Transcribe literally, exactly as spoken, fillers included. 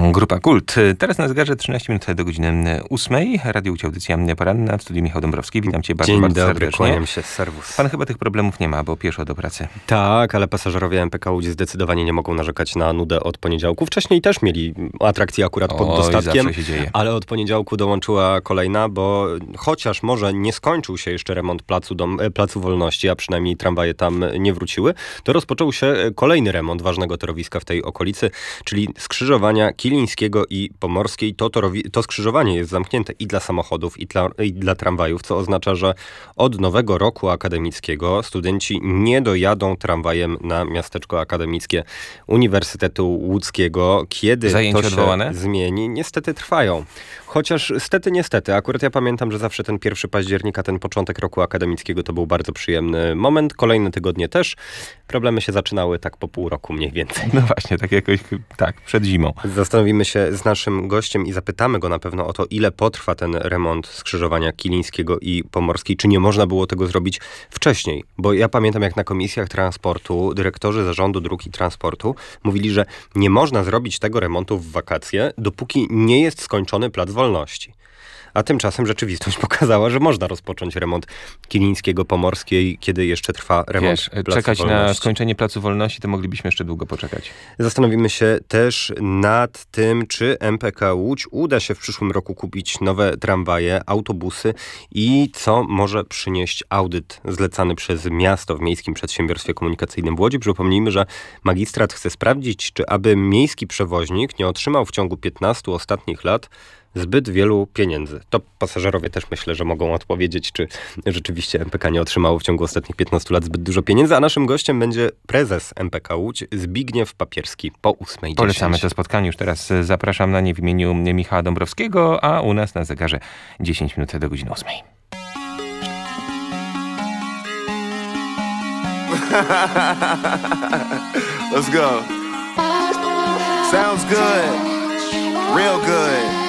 Grupa Kult. Teraz na zegarze trzynaście minut do godziny ósmej. Radio Łódź, audycja poranna. W studiu Michał Dąbrowski. Witam cię bardzo, Dzień bardzo dobry, serdecznie. kłaniam się, serwus. Pan chyba tych problemów nie ma, bo pieszo do pracy. Tak, ale pasażerowie M P K Łódź zdecydowanie nie mogą narzekać na nudę od poniedziałku. Wcześniej też mieli atrakcję akurat pod Oj, dostatkiem, zawsze się dzieje. ale od poniedziałku dołączyła kolejna, bo chociaż może nie skończył się jeszcze remont placu, dom, placu Wolności, a przynajmniej tramwaje tam nie wróciły, to rozpoczął się kolejny remont ważnego torowiska w tej okolicy, czyli skrzyżowania Kilińskiego i Pomorskiej. To, torowi- to skrzyżowanie jest zamknięte i dla samochodów, i dla, i dla tramwajów, co oznacza, że od nowego roku akademickiego studenci nie dojadą tramwajem na miasteczko akademickie Uniwersytetu Łódzkiego. Kiedy Zajęcia to się odwołane? zmieni? Niestety trwają. Chociaż stety, niestety. Akurat ja pamiętam, że zawsze ten pierwszy października, ten początek roku akademickiego to był bardzo przyjemny moment. Kolejne tygodnie też. Problemy się zaczynały tak po pół roku mniej więcej. No właśnie, tak jakoś, tak, przed zimą. Zastanowimy się z naszym gościem i zapytamy go na pewno o to, ile potrwa ten remont skrzyżowania Kilińskiego i Pomorskiej. Czy nie można było tego zrobić wcześniej? Bo ja pamiętam, jak na komisjach transportu dyrektorzy Zarządu Dróg i Transportu mówili, że nie można zrobić tego remontu w wakacje, dopóki nie jest skończony Plac Wolności. A tymczasem rzeczywistość pokazała, że można rozpocząć remont Kilińskiego, Pomorskiej, kiedy jeszcze trwa remont Wiesz, Placu czekać Wolności. na skończenie Placu Wolności, to moglibyśmy jeszcze długo poczekać. Zastanowimy się też nad tym, czy M P K Łódź uda się w przyszłym roku kupić nowe tramwaje, autobusy i co może przynieść audyt zlecany przez miasto w Miejskim Przedsiębiorstwie Komunikacyjnym w Łodzi. Przypomnijmy, że magistrat chce sprawdzić, czy aby miejski przewoźnik nie otrzymał w ciągu piętnastu ostatnich lat zbyt wielu pieniędzy. To pasażerowie też myślę, że mogą odpowiedzieć, czy rzeczywiście M P K nie otrzymało w ciągu ostatnich piętnastu lat zbyt dużo pieniędzy, a naszym gościem będzie prezes M P K Łódź, Zbigniew Papierski, po ósmej dziesięć. Polecamy to spotkanie. Już teraz zapraszam na nie w imieniu Michała Dąbrowskiego, a u nas na zegarze dziesięć minut do godziny ósmej. Let's go. Sounds good. Real good.